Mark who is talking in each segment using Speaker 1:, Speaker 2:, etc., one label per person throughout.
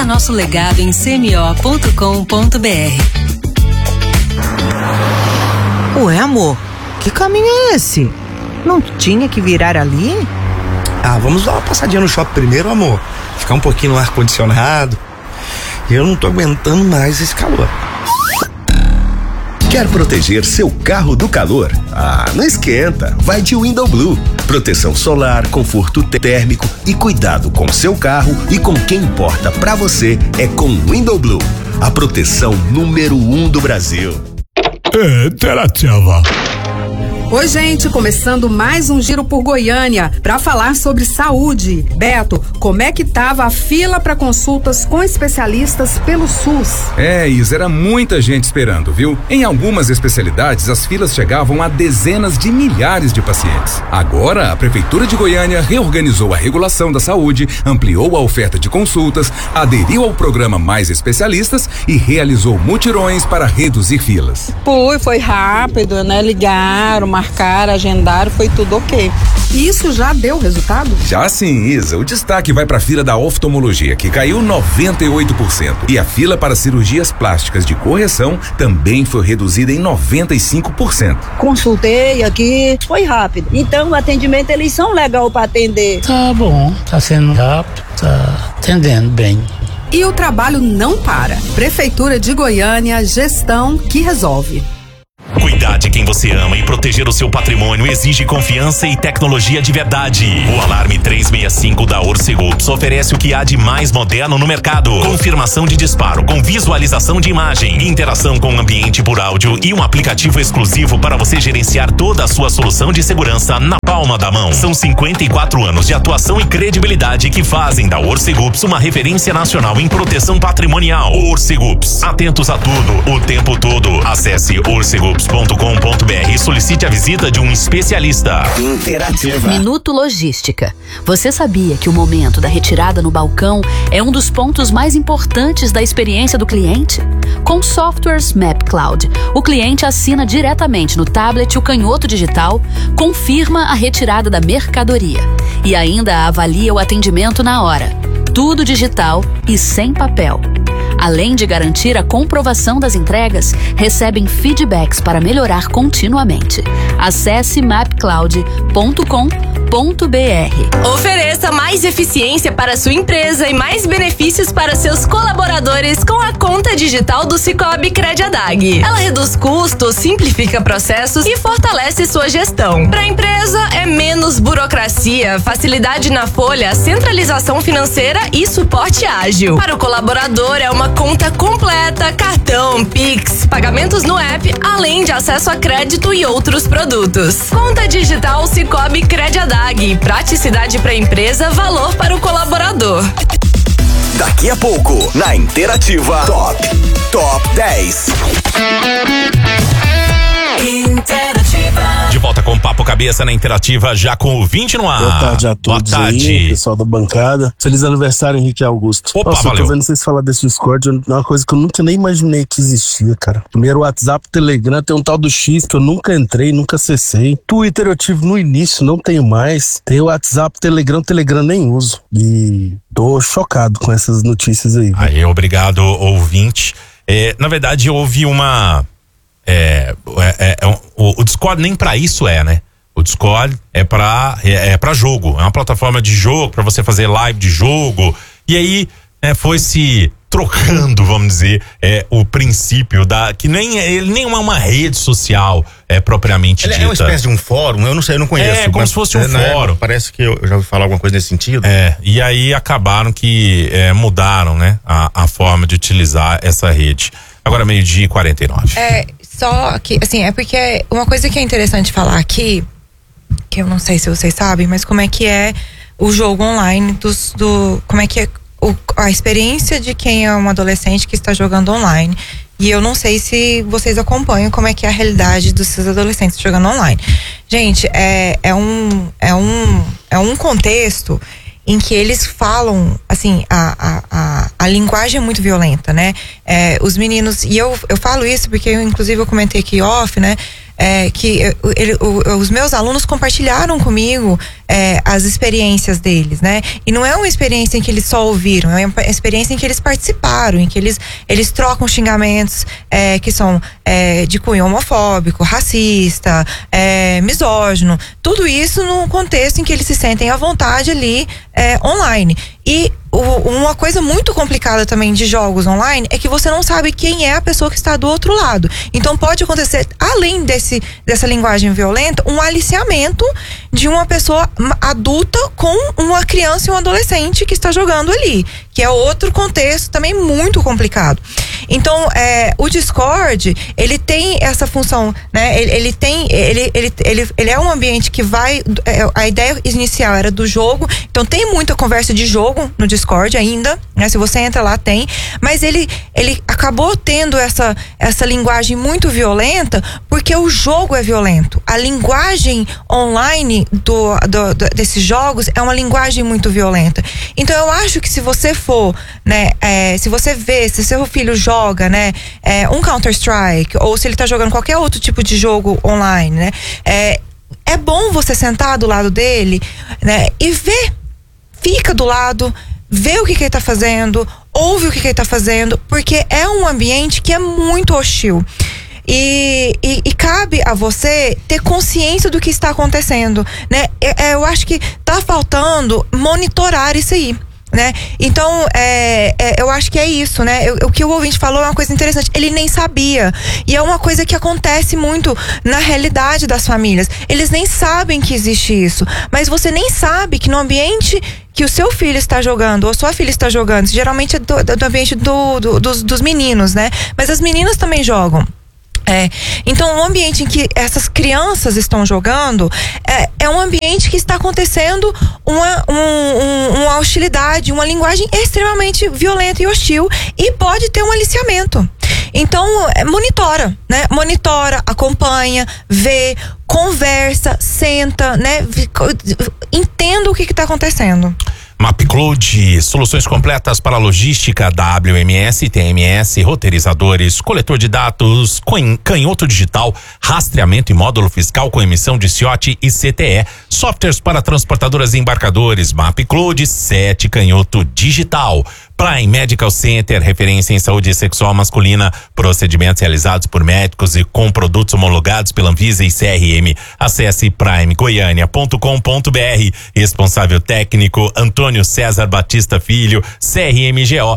Speaker 1: Conheça nosso legado em cmo.com.br.
Speaker 2: Ué, amor, que caminho é esse? Não tinha que virar ali?
Speaker 3: Vamos dar uma passadinha no shopping primeiro, amor. Ficar um pouquinho no ar-condicionado. Eu não tô aguentando mais esse calor.
Speaker 4: Quer proteger seu carro do calor? Não esquenta, vai de Window Blue. Proteção solar, conforto térmico e cuidado com seu carro e com quem importa pra você é com Window Blue, a proteção número 1 do Brasil.
Speaker 5: Interativa.
Speaker 6: Oi, gente, começando mais um Giro por Goiânia para falar sobre saúde. Beto, como é que tava a fila para consultas com especialistas pelo SUS?
Speaker 5: Isa, era muita gente esperando, viu? Em algumas especialidades, as filas chegavam a dezenas de milhares de pacientes. Agora, a Prefeitura de Goiânia reorganizou a regulação da saúde, ampliou a oferta de consultas, aderiu ao programa Mais Especialistas e realizou mutirões para reduzir filas.
Speaker 7: Foi rápido, né? Ligaram, marcaram, agendaram, foi tudo ok.
Speaker 6: E isso já deu resultado?
Speaker 5: Já sim, Isa. O destaque vai para a fila da oftalmologia, que caiu 98%. E a fila para cirurgias plásticas de correção também foi reduzida em 95%.
Speaker 8: Consultei aqui, foi rápido. Então, o atendimento, eles são legal para atender.
Speaker 9: Tá bom, tá sendo rápido, tá atendendo bem.
Speaker 6: E o trabalho não para. Prefeitura de Goiânia, gestão que resolve.
Speaker 10: Cuidar de quem você ama e proteger o seu patrimônio exige confiança e tecnologia de verdade. O Alarme 365 da Orcegups oferece o que há de mais moderno no mercado. Confirmação de disparo com visualização de imagem, interação com o ambiente por áudio e um aplicativo exclusivo para você gerenciar toda a sua solução de segurança na palma da mão. São 54 anos de atuação e credibilidade que fazem da Orcegups uma referência nacional em proteção patrimonial. Orcegups, atentos a tudo, o tempo todo. Acesse orcegups.com.br e solicite a visita de um especialista.
Speaker 4: Interativa.
Speaker 1: Minuto Logística. Você sabia que o momento da retirada no balcão é um dos pontos mais importantes da experiência do cliente? Com softwares MapCloud, o cliente assina diretamente no tablet o canhoto digital, confirma a retirada da mercadoria e ainda avalia o atendimento na hora. Tudo digital e sem papel. Além de garantir a comprovação das entregas, recebem feedbacks para melhorar continuamente. Acesse mapcloud.com.br.
Speaker 11: Ofereça mais eficiência para sua empresa e mais benefícios para seus colaboradores com a conta digital do Sicoob Crediadag. Ela reduz custos, simplifica processos e fortalece sua gestão. Para a empresa é menos burocracia, facilidade na folha, centralização financeira e suporte ágil. Para o colaborador é uma conta completa, cartão, Pix, pagamentos no app, além de acesso a crédito e outros produtos. Conta digital Sicoob Crediadag. Praticidade para a empresa, valor para o colaborador.
Speaker 4: Daqui a pouco, na Interativa, Top 10.
Speaker 10: De volta com o Papo Cabeça na Interativa, já com o 20 no ar.
Speaker 12: Boa tarde a todos.
Speaker 10: Boa tarde.
Speaker 12: Aí, pessoal da bancada. Feliz aniversário, Henrique Augusto.
Speaker 10: Opa,
Speaker 12: nossa,
Speaker 10: valeu.
Speaker 12: Eu tô vendo vocês falar desse Discord, é uma coisa que eu nunca nem imaginei que existia, cara. Primeiro WhatsApp, Telegram, tem um tal do X que eu nunca entrei, nunca acessei. Twitter eu tive no início, não tenho mais. Tem o WhatsApp, Telegram nem uso. E tô chocado com essas notícias aí.
Speaker 10: Aí, obrigado, ouvinte. Na verdade, houve uma... o Discord nem pra isso né? O Discord é pra jogo, é uma plataforma de jogo, pra você fazer live de jogo. E aí, foi se trocando, vamos dizer, o princípio que ele nem é uma rede social propriamente dita.
Speaker 3: É uma espécie de um fórum, eu não sei, eu não conheço.
Speaker 10: Como se fosse um fórum.
Speaker 3: Parece que eu já ouvi falar alguma coisa nesse sentido.
Speaker 10: E aí acabaram que mudaram, né, a forma de utilizar essa rede. Agora 12:49.
Speaker 13: Só que, assim, é porque uma coisa que é interessante falar aqui, que eu não sei se vocês sabem, mas como é que é o jogo online como é que é a experiência de quem é um adolescente que está jogando online. E eu não sei se vocês acompanham como é que é a realidade dos seus adolescentes jogando online. Gente, é um contexto em que eles falam, assim, a linguagem é muito violenta, né? Os meninos, e eu falo isso porque inclusive eu comentei aqui off, né? Que os meus alunos compartilharam comigo as experiências deles, né? E não é uma experiência em que eles só ouviram, é uma experiência em que eles participaram, em que eles trocam xingamentos que são de cunho homofóbico, racista, misógino, tudo isso num contexto em que eles se sentem à vontade ali online. E uma coisa muito complicada também de jogos online é que você não sabe quem é a pessoa que está do outro lado. Então pode acontecer, além dessa linguagem violenta, um aliciamento de uma pessoa adulta com uma criança e um adolescente que está jogando ali, que é outro contexto também muito complicado. Então, o Discord, ele tem essa função, né? Ele é um ambiente que vai, a ideia inicial era do jogo, então tem muita conversa de jogo no Discord ainda, né? Se você entra lá, tem, mas ele acabou tendo essa linguagem muito violenta, porque o jogo é violento. A linguagem online desses jogos é uma linguagem muito violenta. Então, eu acho que se você for, né, se você vê, se seu filho joga, né, um Counter-Strike, ou se ele tá jogando qualquer outro tipo de jogo online, né, é bom você sentar do lado dele, né, e fica do lado, vê o que ele tá fazendo, ouve o que ele tá fazendo, porque é um ambiente que é muito hostil. E cabe a você ter consciência do que está acontecendo, né? Eu acho que tá faltando monitorar isso aí, né? Então, eu acho que é isso, né? O que o ouvinte falou é uma coisa interessante. Ele nem sabia. E é uma coisa que acontece muito na realidade das famílias. Eles nem sabem que existe isso. Mas você nem sabe que no ambiente que o seu filho está jogando, ou sua filha está jogando, geralmente é do ambiente dos meninos, né? Mas as meninas também jogam. Então, o ambiente em que essas crianças estão jogando é um ambiente que está acontecendo uma hostilidade, uma linguagem extremamente violenta e hostil, e pode ter um aliciamento. Então, monitora, né? Monitora, acompanha, vê, conversa, senta, né? Entenda o que está acontecendo.
Speaker 10: MapCloud, soluções completas para logística, WMS, TMS, roteirizadores, coletor de dados, canhoto digital, rastreamento e módulo fiscal com emissão de CIOT e CTE, softwares para transportadoras e embarcadores, MapCloud, 7 canhoto digital. Prime Medical Center, referência em saúde sexual masculina, procedimentos realizados por médicos e com produtos homologados pela Anvisa e CRM. Acesse primegoiania.com.br. Responsável técnico Antônio César Batista Filho, CRMGO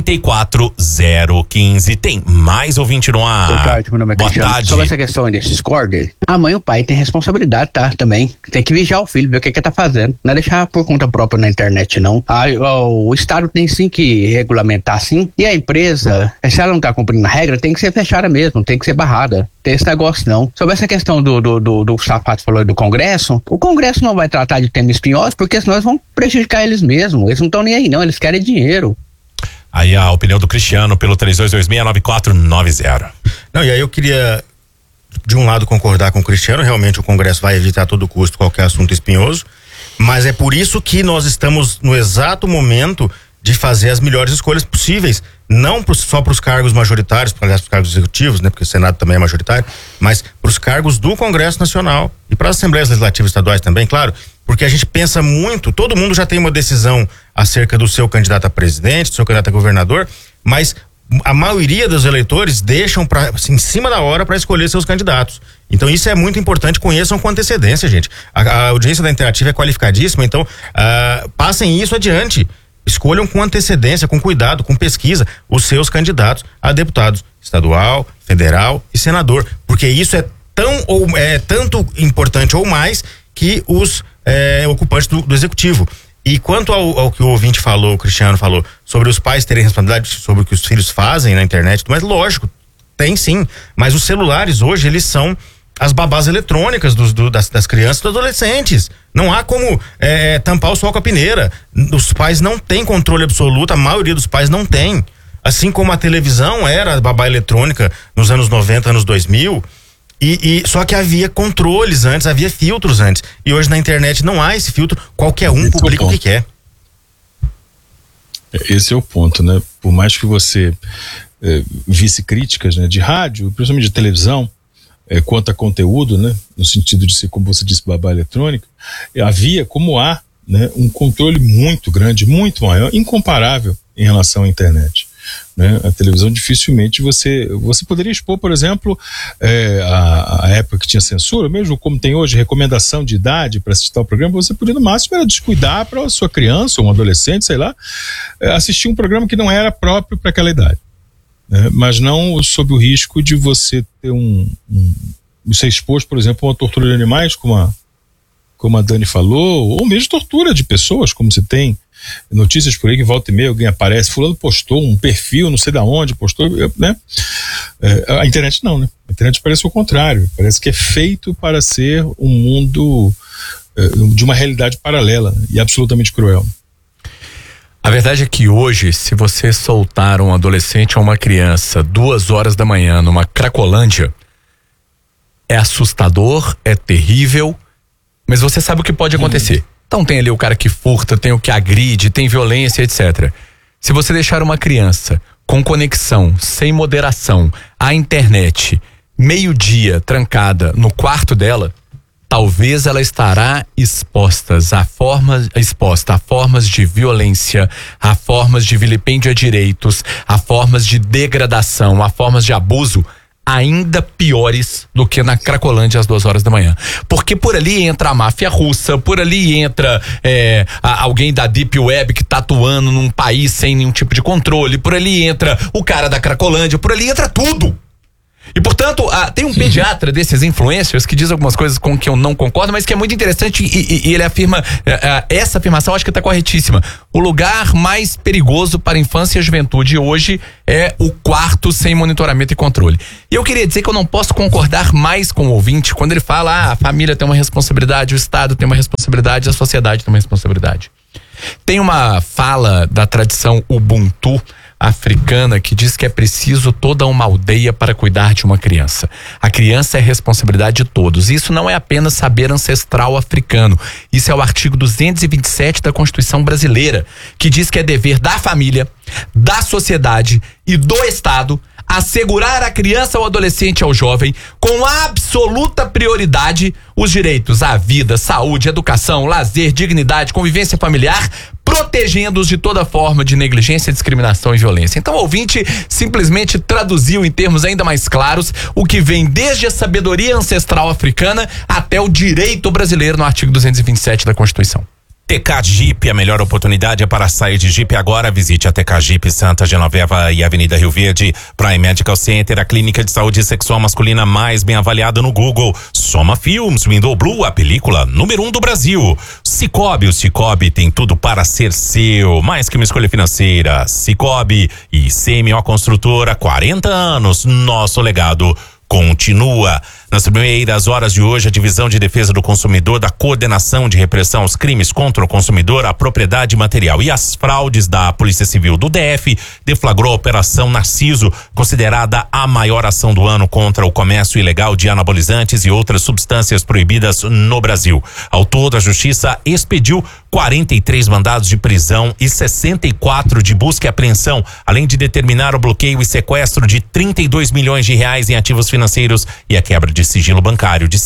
Speaker 10: 34015. Tem mais ouvinte no ar.
Speaker 14: Boa tarde, meu nome é Cristiano.
Speaker 10: tarde.
Speaker 14: Sobre essa questão desse Discord, a mãe e o pai têm responsabilidade, tá? Também. Tem que vigiar o filho, ver o que ele tá fazendo. Não é deixar por conta própria na internet, não. O Estado tem sim que regulamentar, sim. E a empresa, se ela não tá cumprindo a regra, tem que ser fechada mesmo, tem que ser barrada. Tem esse negócio, não. Sobre essa questão do Safato falou do Congresso, o Congresso não vai tratar de temas espinhosos, porque senão eles vão prejudicar eles mesmos. Eles não estão nem aí, não. Eles querem dinheiro.
Speaker 10: Aí a opinião do Cristiano pelo 3226-9490.
Speaker 15: Não, e aí eu queria, de um lado, concordar com o Cristiano. Realmente o Congresso vai evitar a todo custo qualquer assunto espinhoso, mas é por isso que nós estamos no exato momento de fazer as melhores escolhas possíveis, não só para os cargos majoritários, aliás, para os cargos executivos, né, porque o Senado também é majoritário, mas para os cargos do Congresso Nacional e para as Assembleias Legislativas Estaduais também, claro, porque a gente pensa muito, todo mundo já tem uma decisão acerca do seu candidato a presidente, do seu candidato a governador, mas a maioria dos eleitores deixam em cima da hora para escolher seus candidatos. Então isso é muito importante, conheçam com antecedência, gente. A audiência da Interativa é qualificadíssima, então passem isso adiante. Escolham com antecedência, com cuidado, com pesquisa, os seus candidatos a deputados estadual, federal e senador, porque isso é tanto importante ou mais que os ocupantes do executivo. E quanto ao que o ouvinte falou, o Cristiano falou, sobre os pais terem responsabilidade sobre o que os filhos fazem na internet, mas lógico, tem sim, mas os celulares hoje, eles são as babás eletrônicas das crianças e dos adolescentes. Não há como tampar o sol com a peneira. Os pais não têm controle absoluto, a maioria dos pais não tem. Assim como a televisão era a babá eletrônica nos anos 90, anos 2000, só que havia controles antes, havia filtros antes. E hoje na internet não há esse filtro, qualquer um publica o que quer.
Speaker 16: Esse é o ponto, né? Por mais que você visse críticas, né, de rádio, principalmente de televisão, quanto a conteúdo, né, no sentido de ser, como você disse, babá eletrônica, havia, como há, né, um controle muito grande, muito maior, incomparável em relação à internet. Né? A televisão dificilmente você poderia expor, por exemplo, a época que tinha censura, mesmo como tem hoje recomendação de idade para assistir ao programa, você podia no máximo era descuidar para a sua criança ou um adolescente, sei lá, assistir um programa que não era próprio para aquela idade. Mas não sob o risco de você ter ser exposto, por exemplo, a uma tortura de animais, como a Dani falou, ou mesmo tortura de pessoas, como você tem notícias por aí que volta e meia alguém aparece, fulano postou um perfil, não sei de onde, postou, né? A internet não, né? A internet parece o contrário, parece que é feito para ser um mundo de uma realidade paralela e absolutamente cruel.
Speaker 17: A verdade é que hoje, se você soltar um adolescente ou uma criança 2h da manhã numa Cracolândia, é assustador, é terrível, mas você sabe o que pode acontecer. Então tem ali o cara que furta, tem o que agride, tem violência, etc. Se você deixar uma criança com conexão, sem moderação, à internet, meio-dia, trancada no quarto dela, talvez ela estará exposta a formas de violência, a formas de vilipêndio a direitos, a formas de degradação, a formas de abuso ainda piores do que na Cracolândia às 2h da manhã. Porque por ali entra a máfia russa, por ali entra alguém da Deep Web que tá atuando num país sem nenhum tipo de controle, por ali entra o cara da Cracolândia, por ali entra tudo. E, portanto, tem um pediatra desses influencers que diz algumas coisas com que eu não concordo, mas que é muito interessante e ele afirma, essa afirmação acho que está corretíssima. O lugar mais perigoso para a infância e a juventude hoje é o quarto sem monitoramento e controle. E eu queria dizer que eu não posso concordar mais com o ouvinte quando ele fala, a família tem uma responsabilidade, o Estado tem uma responsabilidade, a sociedade tem uma responsabilidade. Tem uma fala da tradição Ubuntu africana que diz que é preciso toda uma aldeia para cuidar de uma criança. A criança é responsabilidade de todos. Isso não é apenas saber ancestral africano. Isso é o artigo 227 da Constituição brasileira, que diz que é dever da família, da sociedade e do Estado assegurar à criança, ao adolescente e ao jovem, com absoluta prioridade, os direitos à vida, saúde, educação, lazer, dignidade, convivência familiar, protegendo-os de toda forma de negligência, discriminação e violência. Então o ouvinte simplesmente traduziu em termos ainda mais claros o que vem desde a sabedoria ancestral africana até o direito brasileiro no artigo 227 da Constituição.
Speaker 10: TK Jeep, a melhor oportunidade é para sair de Jeep agora. Visite a TK Jeep Santa Genoveva e Avenida Rio Verde. Prime Medical Center, a clínica de saúde sexual masculina mais bem avaliada no Google. Soma Films, Window Blue, a película número 1 do Brasil. Cicobi, o Cicobi tem tudo para ser seu, mais que uma escolha financeira. Cicobi e CMO Construtora, 40 anos, nosso legado continua. Nas primeiras horas de hoje, a Divisão de Defesa do Consumidor da Coordenação de Repressão aos Crimes contra o Consumidor, a Propriedade Material e as Fraudes da Polícia Civil do DF deflagrou a Operação Narciso, considerada a maior ação do ano contra o comércio ilegal de anabolizantes e outras substâncias proibidas no Brasil. Ao todo, a Justiça expediu 43 mandados de prisão e 64 de busca e apreensão, além de determinar o bloqueio e sequestro de 32 milhões de reais em ativos financeiros e a quebra de sigilo bancário de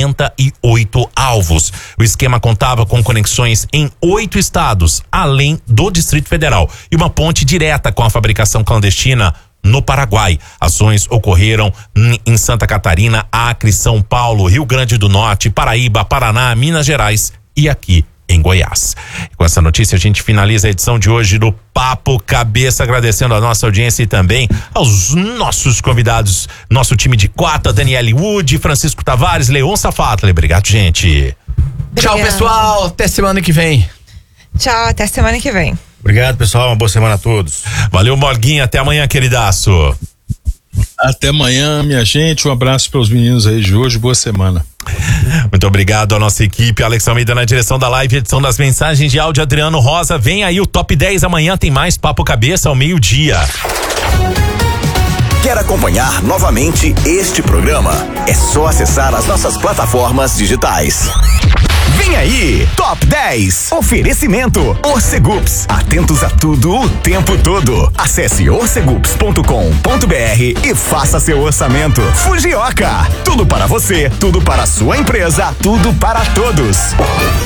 Speaker 10: 58 alvos. O esquema contava com conexões em 8 estados, além do Distrito Federal, e uma ponte direta com a fabricação clandestina no Paraguai. Ações ocorreram em Santa Catarina, Acre, São Paulo, Rio Grande do Norte, Paraíba, Paraná, Minas Gerais e aqui em Goiás. Com essa notícia a gente finaliza a edição de hoje do Papo Cabeça, agradecendo a nossa audiência e também aos nossos convidados, nosso time de quarta, Daniele Wood, Francisco Tavares, Leon Safatli. Obrigado, gente.
Speaker 17: Tchau, pessoal, até semana que vem.
Speaker 13: Tchau, até semana que vem.
Speaker 15: Obrigado, pessoal, uma boa semana a todos.
Speaker 10: Valeu, Morguinho, até amanhã, queridaço.
Speaker 16: Até amanhã, minha gente, um abraço para os meninos aí de hoje, boa semana.
Speaker 10: Muito obrigado à nossa equipe, Alex Almeida na direção da live, edição das mensagens de áudio, Adriano Rosa. Vem aí o Top 10, amanhã tem mais Papo Cabeça ao meio-dia.
Speaker 4: Quer acompanhar novamente este programa? É só acessar as nossas plataformas digitais.
Speaker 18: Vem aí, Top 10. Oferecimento Orcegups. Atentos a tudo o tempo todo. Acesse orcegups.com.br e faça seu orçamento. Fujioka. Tudo para você, tudo para a sua empresa, tudo para todos.